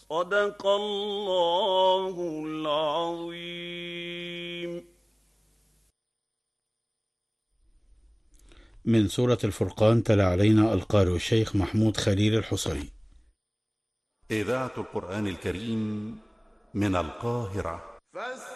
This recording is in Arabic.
صدق الله العظيم. من سورة الفرقان تلا علينا القارئ الشيخ محمود خليل الحصري. إذاعة القرآن الكريم من القاهرة.